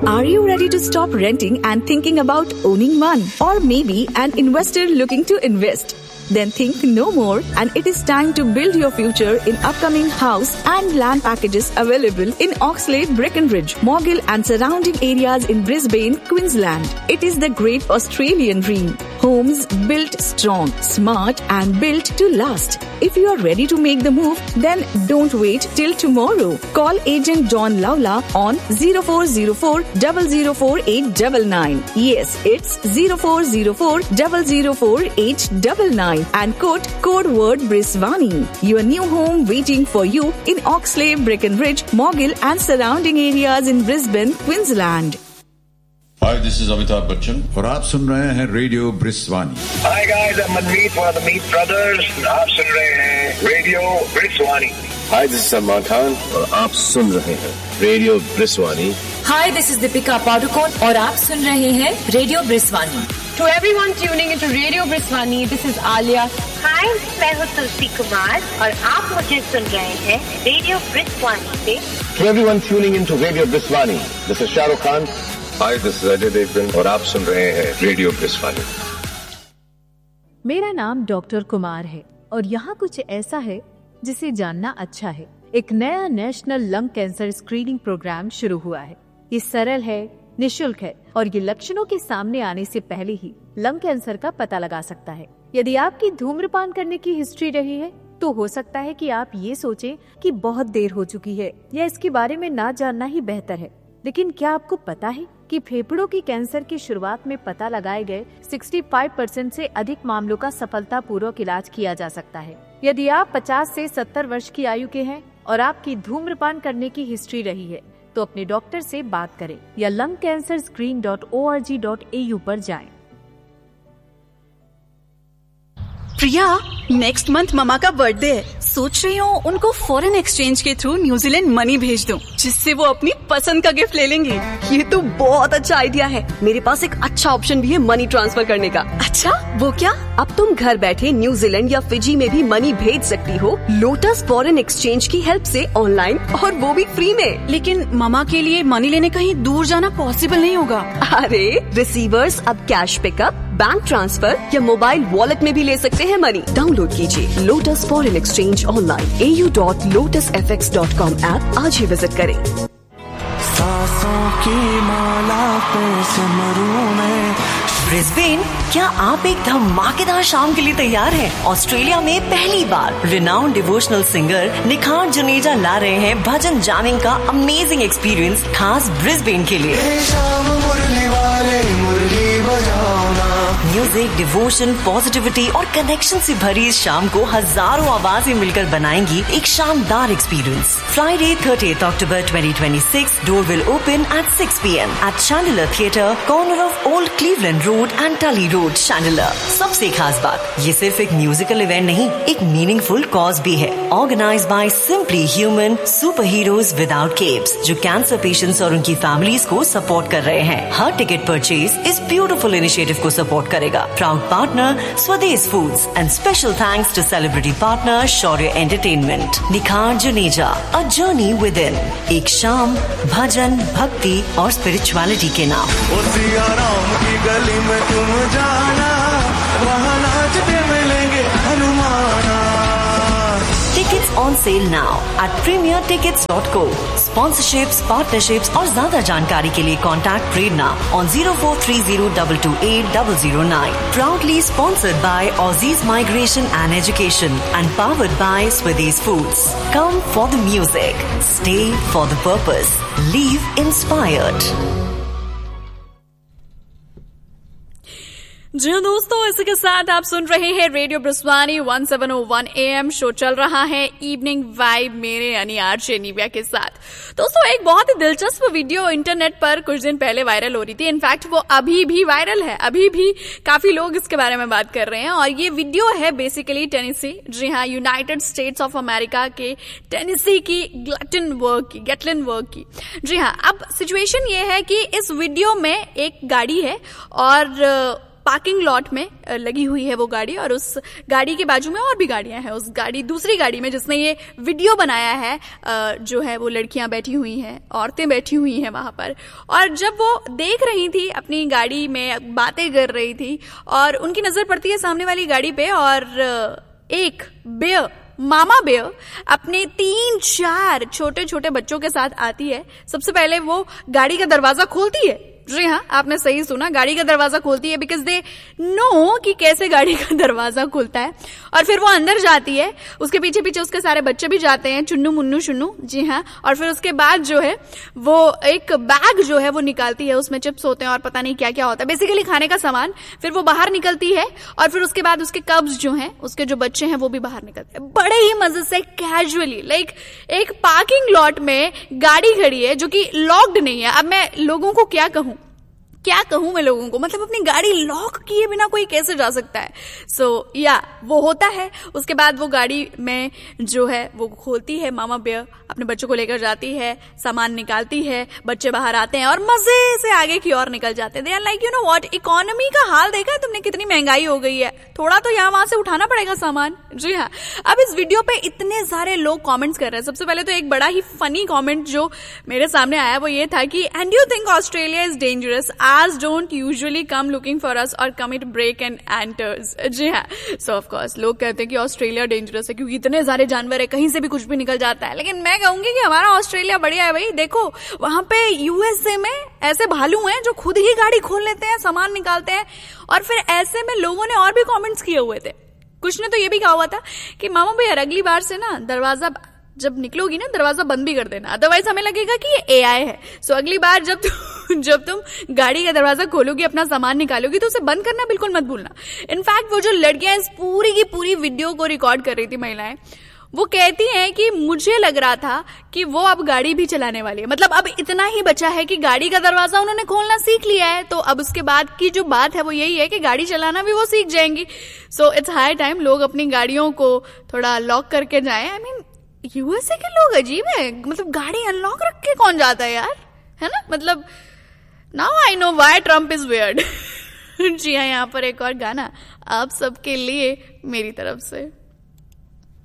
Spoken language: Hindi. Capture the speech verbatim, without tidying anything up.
Are you ready to stop renting and thinking about owning one? Or maybe an investor looking to invest? Then think no more, and it is time to build your future in upcoming house and land packages available in Oxlade, Breckenridge, Morgill and surrounding areas in Brisbane, Queensland. It is the great Australian dream. Homes built strong, smart and built to last. If you are ready to make the move, then don't wait till tomorrow. Call agent John Lawla on zero four zero four, zero zero four eight nine nine. Yes, it's zero four zero four, zero zero four eight nine nine. And quote code word Brisbane. Your new home waiting for you in Oxlade, Breckenridge, Morgill and surrounding areas in Brisbane, Queensland. Hi, this is Amitabh Bachchan और आप सुन रहे हैं radio ब्रिस्वानी. Hi guys, I'm Manmeet one of the Meet Brothers. आप सुन रहे हैं radio ब्रिस्वानी. Hi, this is Salman Khan और आप सुन रहे हैं radio ब्रिस्वानी. Hi, this is Deepika Padukone और आप सुन रहे हैं radio ब्रिस्वानी. To everyone tuning into Radio Brisbane, this is Alia. Hi, मैं हूँ तुलसी कुमार और आप मुझे सुन रहे हैं रेडियो ब्रिस्वानी से. To everyone tuning into Radio Brisbane, this is Shah Rukh Khan. Hi, this is Ajay Devgan और आप सुन रहे हैं रेडियो ब्रिस्वानी. मेरा नाम डॉक्टर कुमार है और यहाँ कुछ ऐसा है जिसे जानना अच्छा है. एक नया national lung cancer screening programme शुरू हुआ है. ये सरल है, निशुल्क है और ये लक्षणों के सामने आने से पहले ही लंग कैंसर का पता लगा सकता है. यदि आपकी धूम्रपान करने की हिस्ट्री रही है तो हो सकता है कि आप ये सोचें कि बहुत देर हो चुकी है या इसके बारे में ना जानना ही बेहतर है. लेकिन क्या आपको पता है कि फेफड़ों की कैंसर की शुरुआत में पता लगाए गए पैंसठ परसेंट से अधिक मामलों का सफलतापूर्वक इलाज किया जा सकता है. यदि आप पचास से सत्तर वर्ष की आयु के हैं और आपकी धूम्रपान करने की हिस्ट्री रही है तो अपने डॉक्टर से बात करें या lung cancer screen dot O R G dot A you पर जाएं. प्रिया, नेक्स्ट मंथ ममा का बर्थडे है. सोच रही हूँ उनको फॉरेन एक्सचेंज के थ्रू न्यूजीलैंड मनी भेज दूँ, जिससे वो अपनी पसंद का गिफ्ट ले लेंगे. ये तो बहुत अच्छा आइडिया है. मेरे पास एक अच्छा ऑप्शन भी है मनी ट्रांसफर करने का. अच्छा, वो क्या? अब तुम घर बैठे न्यूजीलैंड या फिजी में भी मनी भेज सकती हो लोटस फॉरेन एक्सचेंज की हेल्प से ऑनलाइन, और वो भी फ्री में. लेकिन ममा के लिए मनी लेने कहीं दूर जाना पॉसिबल नहीं होगा. अरे, रिसीवर्स अब कैश पिकअप, बैंक ट्रांसफर या मोबाइल वॉलेट में भी ले सकते हैं मनी. डाउनलोड कीजिए लोटस फॉरेन एक्सचेंज ऑनलाइन ए U dot lotus F x dot com app आज ही विजिट करें. सांसों की माला पे सिमरूं में. ब्रिस्बेन, क्या आप एक धमाकेदार शाम के लिए तैयार हैं? ऑस्ट्रेलिया में पहली बार रिनाउंड डिवोशनल सिंगर निखार जुनेजा ला रहे हैं भजन जामिंग का अमेजिंग एक्सपीरियंस खास ब्रिस्बेन के लिए. म्यूजिक, डिवोशन, पॉजिटिविटी और कनेक्शन से भरी इस शाम को हजारों आवाजें मिलकर बनाएंगी एक शानदार experience. Friday thirtieth October twenty twenty six. Door will open at six P M eight Chandler theatre, corner of old Cleveland road and टली रोड, चैंडलर. सबसे खास बात, ये सिर्फ एक म्यूजिकल इवेंट नहीं, एक मीनिंगफुल कॉज भी है. Organise by simply human super heroes without keeps, जो कैंसर पेशेंट्स और उनकी फैमिलीज को सपोर्ट कर रहे हैं. हर टिकट परचेज इस ब्यूटीफुल इनिशिएटिव को सपोर्ट करेगा. प्राउड पार्टनर स्वदेश foods and special thanks to celebrity partner Shaurya entertainment. निखार Juneja, a journey with in. एक शाम भजन, भक्ति और स्पिरिचुअलिटी के नाम. की गली में तुम जाना, वहाँ नाचते मिलेंगे हनुमाना. Tickets on sale now at premier tickets dot co. Sponsorships, partnerships और ज्यादा जानकारी के लिए contact Prerna on zero four three zero two two eight zero zero nine. Proudly sponsored by Aussies Migration and Education and powered by Swedish Foods. Come for the music, stay for the purpose, leave inspired. जी दोस्तों, इसी के साथ आप सुन रहे हैं radio ब्रिस्वानी one seven O one A M. Show चल रहा है इवनिंग वाइब मेरे यानी आरजे निव्या के साथ. दोस्तों, एक बहुत ही दिलचस्प वीडियो इंटरनेट पर कुछ दिन पहले वायरल हो रही थी. इनफैक्ट वो अभी भी वायरल है, अभी भी काफी लोग इसके बारे में बात कर रहे हैं. और ये वीडियो है बेसिकली टेनेसी, जी हाँ, यूनाइटेड स्टेट्स ऑफ अमेरिका के टेनेसी की गैटलिनबर्ग की गैटलिनबर्ग की जी हाँ. अब सिचुएशन ये है कि इस वीडियो में एक गाड़ी है और पार्किंग लॉट में लगी हुई है वो गाड़ी, और उस गाड़ी के बाजू में और भी गाड़ियां हैं। उस गाड़ी दूसरी गाड़ी में जिसने ये वीडियो बनाया है जो है वो लड़कियां बैठी हुई हैं, औरतें बैठी हुई हैं वहां पर, और जब वो देख रही थी अपनी गाड़ी में, बातें कर रही थी, और उनकी नजर पड़ती है सामने वाली गाड़ी पे, और एक बेयर, मामा बेयर अपने तीन चार छोटे छोटे बच्चों के साथ आती है। सबसे पहले वो गाड़ी का दरवाजा खोलती है। जी हाँ, आपने सही सुना, गाड़ी का दरवाजा खोलती है, बिकॉज दे नो कि कैसे गाड़ी का दरवाजा खुलता है। और फिर वो अंदर जाती है, उसके पीछे पीछे उसके सारे बच्चे भी जाते हैं, चुन्नू मुन्नू शुन्नू। जी हाँ, और फिर उसके बाद जो है वो एक बैग जो है वो निकालती है, उसमें चिप्स होते हैं और पता नहीं क्या क्या होता है, बेसिकली खाने का सामान। फिर वो बाहर निकलती है, और फिर उसके बाद उसके कब्स जो हैं, उसके जो बच्चे हैं वो भी बाहर निकलते हैं, बड़े ही मजे से कैजुअली। लाइक एक पार्किंग लॉट में गाड़ी खड़ी है जो कि लॉक्ड नहीं है। अब मैं लोगों को क्या कहूं क्या कहूं मैं लोगों को, मतलब अपनी गाड़ी लॉक किए बिना कोई कैसे जा सकता है। सो so, या yeah, वो होता है। उसके बाद वो गाड़ी में जो है वो खोलती है, मामा बेयर अपने बच्चों को लेकर जाती है, सामान निकालती है, बच्चे बाहर आते हैं और मजे से आगे की ओर निकल जाते हैं। They are like, you know what, economy का हाल देखा है तुमने, कितनी महंगाई हो गई है, थोड़ा तो यहाँ वहां से उठाना पड़ेगा सामान। जी हाँ, अब इस वीडियो पे इतने सारे लोग कॉमेंट्स कर रहे हैं। सबसे पहले तो एक बड़ा ही फनी कॉमेंट जो मेरे सामने आया वो ये था कि and you think Australia is dangerous as don't usually come looking for us or commit break and enters। जी हाँ, so of course लोग कहते हैं कि ऑस्ट्रेलिया डेंजरस है क्योंकि इतने सारे जानवर है, कहीं से भी कुछ भी निकल जाता है। लेकिन मैं कहूंगी कि हमारा ऑस्ट्रेलिया बढ़िया है भाई। देखो वहां पे यूएसए में ऐसे भालू हैं जो खुद ही गाड़ी खोल लेते हैं, सामान निकालते हैं। और फिर ऐसे में लोगों ने और भी कॉमेंट्स किए हुए थे, कुछ ने तो ये भी कहा हुआ था कि मामा भैया अगली बार से ना दरवाजा जब निकलोगी ना दरवाजा बंद भी कर देना, अदरवाइज हमें लगेगा कि ये एआई है। सो अगली बार जब तुम जब तुम गाड़ी का दरवाजा खोलोगी, अपना सामान निकालोगी, तो उसे बंद करना बिल्कुल मत भूलना। इनफैक्ट वो जो लड़कियां इस पूरी की पूरी वीडियो को रिकॉर्ड कर रही थी, महिलाएं, वो कहती हैं कि मुझे लग रहा था कि वो अब गाड़ी भी चलाने वाली है, मतलब अब इतना ही बचा है कि गाड़ी का दरवाजा उन्होंने खोलना सीख लिया है, तो अब उसके बाद की जो बात है वो यही है कि गाड़ी चलाना भी वो सीख जाएंगी। सो इट्स हाई टाइम लोग अपनी गाड़ियों को थोड़ा लॉक करके जाएं। आई मीन यूएसए के लोग अजीब है, मतलब गाड़ी अनलॉक रख के कौन जाता है यार, है ना। मतलब now I know why Trump is weird. जी हाँ, यहाँ पर एक और गाना आप सबके लिए मेरी तरफ से।